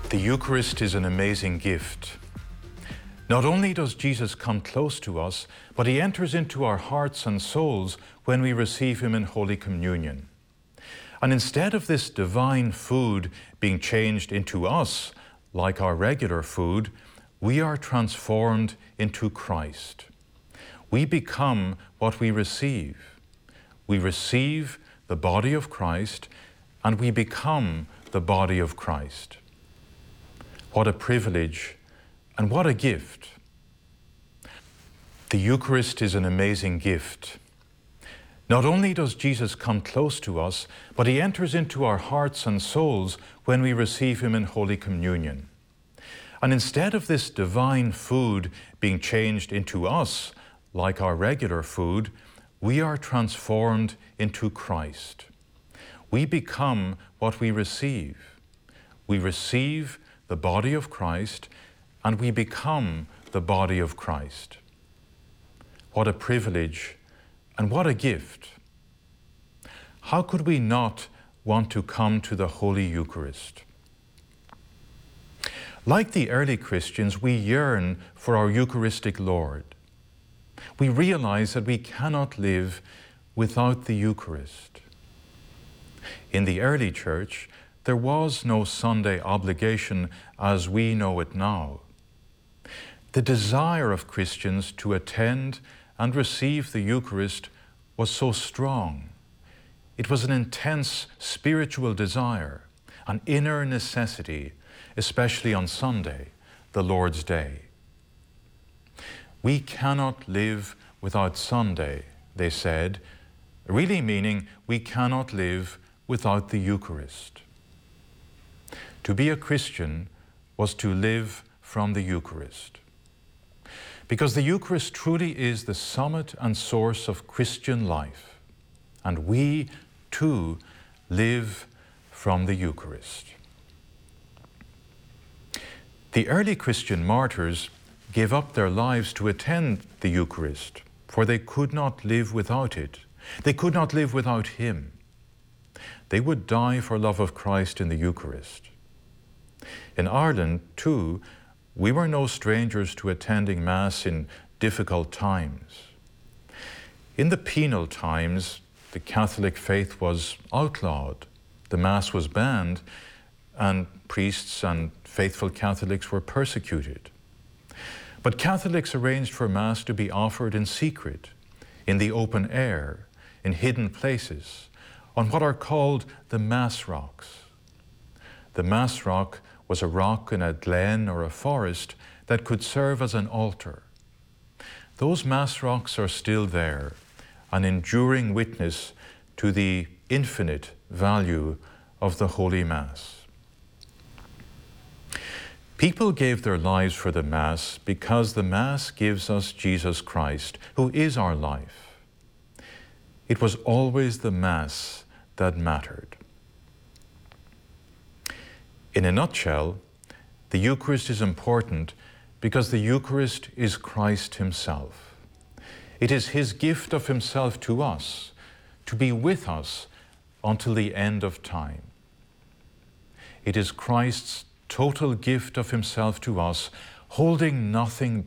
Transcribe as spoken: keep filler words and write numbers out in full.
The Eucharist is an amazing gift. Not only does Jesus come close to us, but he enters into our hearts and souls when we receive him in Holy Communion. And instead of this divine food being changed into us, like our regular food, we are transformed into Christ. We become what we receive. We receive the body of Christ, and we become the body of Christ. What a privilege and what a gift. The Eucharist is an amazing gift. Not only does Jesus come close to us, but he enters into our hearts and souls when we receive him in Holy Communion. And instead of this divine food being changed into us, like our regular food, we are transformed into Christ. We become what we receive. We receive the body of Christ, and we become the body of Christ. What a privilege and what a gift. How could we not want to come to the Holy Eucharist? Like the early Christians, we yearn for our Eucharistic Lord. We realize that we cannot live without the Eucharist. In the early church, there was no Sunday obligation as we know it now. The desire of Christians to attend and receive the Eucharist was so strong. It was an intense spiritual desire, an inner necessity, especially on Sunday, the Lord's Day. We cannot live without Sunday, they said, really meaning we cannot live without the Eucharist. To be a Christian was to live from the Eucharist. Because the Eucharist truly is the summit and source of Christian life. And we, too, live from the Eucharist. The early Christian martyrs gave up their lives to attend the Eucharist, for they could not live without it. They could not live without him. They would die for love of Christ in the Eucharist. In Ireland, too, we were no strangers to attending Mass in difficult times. In the penal times, the Catholic faith was outlawed, the Mass was banned, and priests and faithful Catholics were persecuted. But Catholics arranged for Mass to be offered in secret, in the open air, in hidden places, on what are called the Mass rocks. The Mass rock was a rock in a glen or a forest that could serve as an altar. Those Mass rocks are still there, an enduring witness to the infinite value of the Holy Mass. People gave their lives for the Mass because the Mass gives us Jesus Christ, who is our life. It was always the Mass that mattered. In a nutshell, the Eucharist is important because the Eucharist is Christ himself. It is his gift of himself to us, to be with us until the end of time. It is Christ's total gift of himself to us, holding nothing